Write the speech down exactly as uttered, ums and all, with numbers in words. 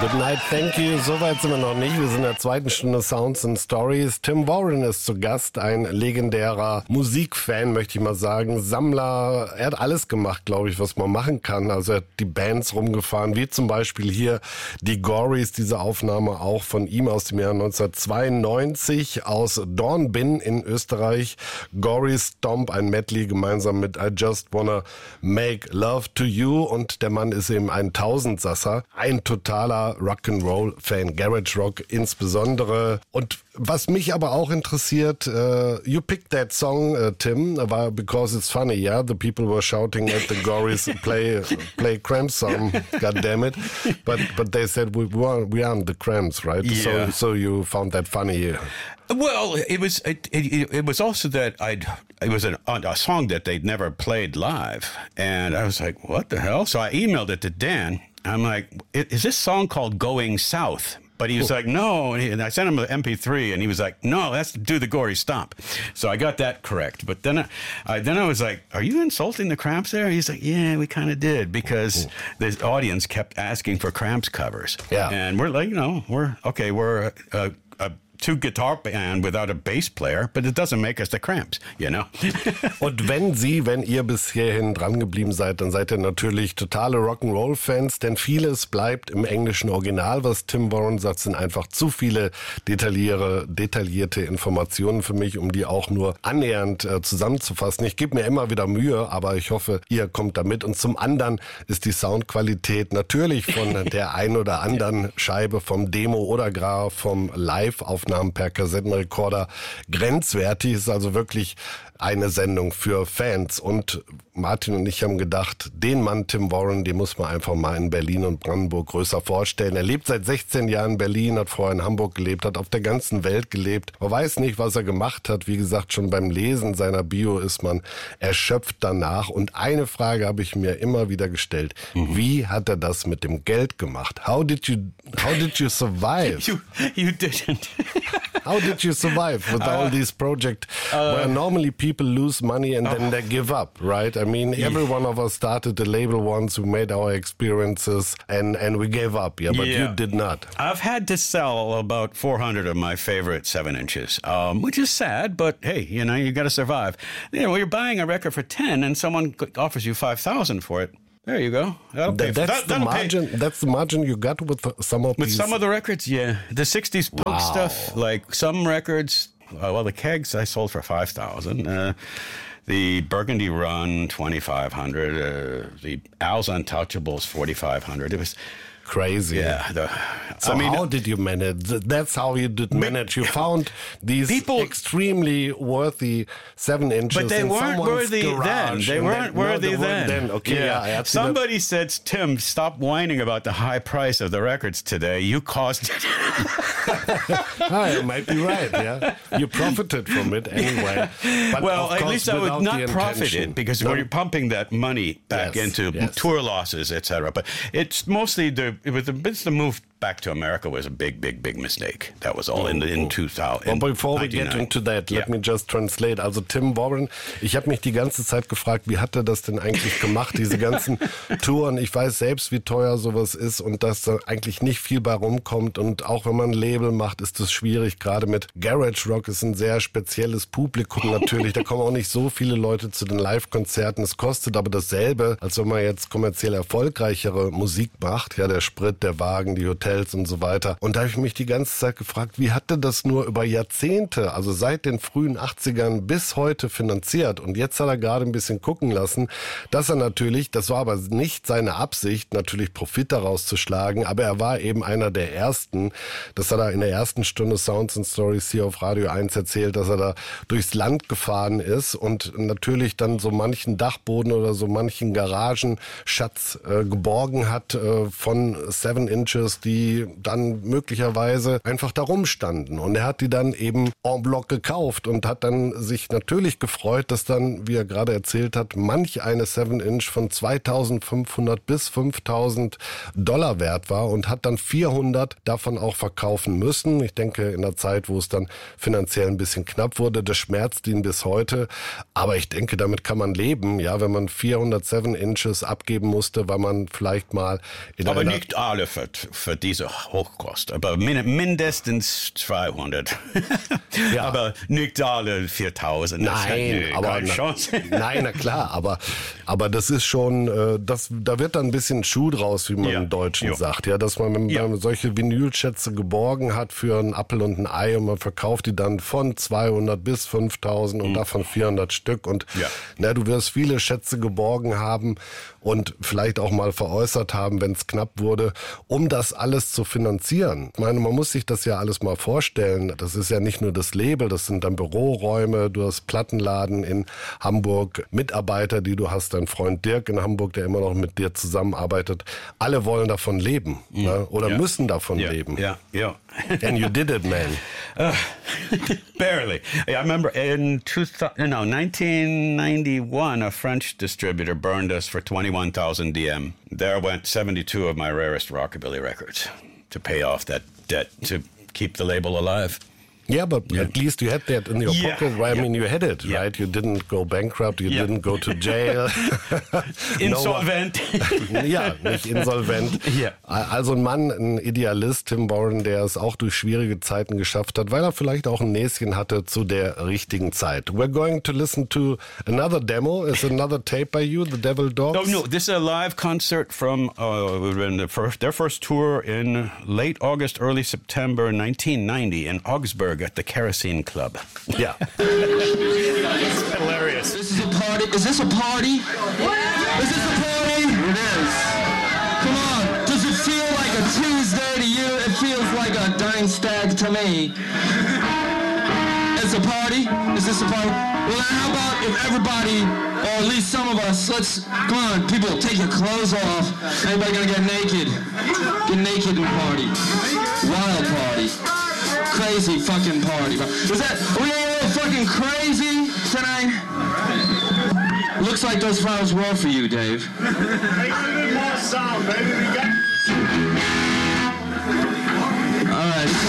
Good night, thank you. Soweit sind wir noch nicht. Wir sind in der zweiten Stunde Sounds and Stories. Tim Warren ist zu Gast, ein legendärer Musikfan, möchte ich mal sagen. Sammler, er hat alles gemacht, glaube ich, was man machen kann. Also er hat die Bands rumgefahren, wie zum Beispiel hier die Gories, diese Aufnahme auch von ihm aus dem Jahr neunzehnhundertzweiundneunzig aus Dornbirn in Österreich. Gories Stomp, ein Medley gemeinsam mit I Just Wanna Make Love to You. Und der Mann ist eben ein Tausendsasser, ein totaler Rock'n'Roll-Fan, Garage Rock insbesondere. Und was mich aber auch interessiert, uh, you picked that song, uh, Tim, uh, because it's funny, yeah? The people were shouting at the Gories, play play Cramps song, God damn it. But but they said we were we aren't the Cramps, right? Yeah. So so you found that funny. Well, it was it, it, it was also that I'd it was an, a song that they'd never played live, and I was like, what the hell? So I emailed it to Dan. I'm like, is this song called Going South? But he was like, no. And, he, and I sent him an M P three, and he was like, no, that's Do the Gory Stomp. So I got that correct. But then I, I then I was like, are you insulting the Cramps there? He's like, yeah, we kind of did, because the audience kept asking for Cramps covers. Yeah. And we're like, you know, we're, okay, we're a, a two-guitar band without a bass player, but it doesn't make us the Cramps, you know? Und wenn Sie, wenn ihr bis hierhin dran geblieben seid, dann seid ihr natürlich totale Rock'n'Roll-Fans, denn vieles bleibt im englischen Original. Was Tim Warren sagt, sind einfach zu viele detaillierte, detaillierte Informationen für mich, um die auch nur annähernd äh, zusammenzufassen. Ich gebe mir immer wieder Mühe, aber ich hoffe, ihr kommt damit. Und zum anderen ist die Soundqualität natürlich von der ein oder anderen Scheibe, vom Demo oder gar vom Live-Aufnahmen per Kassettenrekorder grenzwertig. Ist also wirklich eine Sendung für Fans. Und Martin und ich haben gedacht, den Mann Tim Warren, den muss man einfach mal in Berlin und Brandenburg größer vorstellen. Er lebt seit sechzehn Jahren in Berlin, hat vorher in Hamburg gelebt, hat auf der ganzen Welt gelebt. Man weiß nicht, was er gemacht hat. Wie gesagt, schon beim Lesen seiner Bio ist man erschöpft danach. Und eine Frage habe ich mir immer wieder gestellt. Mhm. Wie hat er das mit dem Geld gemacht? How did you, how did you survive? You, you didn't. How did you survive with uh, all these projects uh, where normally people lose money and then uh, they give up, right? I mean, every one of us started a label once, who made our experiences, and, and we gave up, yeah, but yeah. you did not. I've had to sell about four hundred of my favorite seven inches, um, which is sad, but hey, you know, you got to survive. You know, you're buying a record for ten and someone offers you five thousand for it. There you go. That, that's that, the margin. Pay. That's the margin you got with some of with these. some of the records. Yeah, the sixties punk wow. stuff. Like some records. Uh, well, the Kegs I sold for five thousand. Uh, the Burgundy Run twenty five hundred. Uh, the Al's Untouchables forty five hundred. It was crazy. Yeah. The, so I mean, how did you manage? That's how you did manage. You found these people, extremely worthy seven inches. But they in weren't worthy then. They weren't then, worthy no, they then. then. Okay. Yeah. yeah Somebody said, Tim, stop whining about the high price of the records today. You caused it. ah, you might be right. Yeah. You profited from it anyway. But well, at least I would not profited, because no. when you're pumping that money back yes, into yes. tour losses, et cetera. But it's mostly the it was the, it's the move back to America was a big, big, big mistake. That was all in, in two thousand. Well, before we get into that, let yeah. me just translate. Also Tim Warren, ich habe mich die ganze Zeit gefragt, wie hat er das denn eigentlich gemacht, diese ganzen Touren. Ich weiß selbst, wie teuer sowas ist und dass da eigentlich nicht viel bei rumkommt. Und auch wenn man ein Label macht, ist es schwierig. Gerade mit Garage Rock ist ein sehr spezielles Publikum natürlich. Da kommen auch nicht so viele Leute zu den Live-Konzerten. Es kostet aber dasselbe, als wenn man jetzt kommerziell erfolgreichere Musik macht. Ja, der Sprit, der Wagen, die Hotels und so weiter. Und da habe ich mich die ganze Zeit gefragt, wie hat er das nur über Jahrzehnte, also seit den frühen achtzigern bis heute finanziert? Und jetzt hat er gerade ein bisschen gucken lassen, dass er natürlich, das war aber nicht seine Absicht, natürlich Profit daraus zu schlagen, aber er war eben einer der Ersten. Das hat er in der ersten Stunde Sounds and Stories hier auf Radio eins erzählt, dass er da durchs Land gefahren ist und natürlich dann so manchen Dachboden oder so manchen Garagenschatz äh, geborgen hat äh, von Seven Inches, die dann möglicherweise einfach da rumstanden. Und er hat die dann eben en bloc gekauft und hat dann sich natürlich gefreut, dass dann, wie er gerade erzählt hat, manch eine Seven Inch von zweitausendfünfhundert bis fünftausend Dollar wert war und hat dann vierhundert davon auch verkaufen müssen. Ich denke, in der Zeit, wo es dann finanziell ein bisschen knapp wurde, das schmerzt ihn bis heute. Aber ich denke, damit kann man leben, ja, wenn man vierhundert Seven Inches abgeben musste, weil man vielleicht mal in Aber einer... nicht alle verdient diese Hochkost. Aber mindestens zweihundert. Ja. Aber nicht alle viertausend. Nein, nee, aber na, nein, na klar, aber aber das ist schon, äh, das, da wird dann ein bisschen Schuh draus, wie man ja. im Deutschen jo. sagt, ja, dass man, wenn ja. man solche Vinylschätze geborgen hat für einen Apfel und ein Ei und man verkauft die dann von zweihundert bis fünftausend und mhm. davon vierhundert Stück und ja. na, du wirst viele Schätze geborgen haben und vielleicht auch mal veräußert haben, wenn es knapp wurde, um das alles zu finanzieren. Ich meine, man muss sich das ja alles mal vorstellen. Das ist ja nicht nur das Label, das sind dann Büroräume, du hast Plattenladen in Hamburg, Mitarbeiter, die du hast, dein Freund Dirk in Hamburg, der immer noch mit dir zusammenarbeitet. Alle wollen davon leben mm. ne? oder yeah. müssen davon yeah. leben. Ja, yeah. ja. Yeah. And you did it, man. Uh, barely. I remember in two thousand, no, nineteen ninety-one, a French distributor burned us for twenty-one thousand D M. There went seventy-two of my rarest rockabilly records to pay off that debt to keep the label alive. Yeah, but yeah. at least you had that in your yeah. pocket. Right? I yeah. mean, you had it, yeah. right? You didn't go bankrupt. You yeah. didn't go to jail. Insolvent. Ja, nicht insolvent. Yeah. Also ein Mann, ein Idealist, Tim Boren, der es auch durch schwierige Zeiten geschafft hat, weil er vielleicht auch ein Näschen hatte zu der richtigen Zeit. We're going to listen to another demo. Is another tape by you, The Devil Dogs? Oh, no, this is a live concert from uh, the first, their first tour in late August, early September nineteen ninety in Augsburg at the Kerosene Club. Yeah. It's hilarious. This is a party. Is this a party? Yeah. Is this a party? It is. Come on. Does it feel like a Tuesday to you? It feels like a dying stag to me. It's a party? Is this a party? Well, then how about if everybody, or at least some of us, let's, come on, people, take your clothes off. Anybody gonna get naked? Get naked and party. Wild party. Crazy fucking party. Is that, are we all fucking crazy tonight? Looks like those flowers were for you, Dave. Make a little more sound, baby. We got... All right.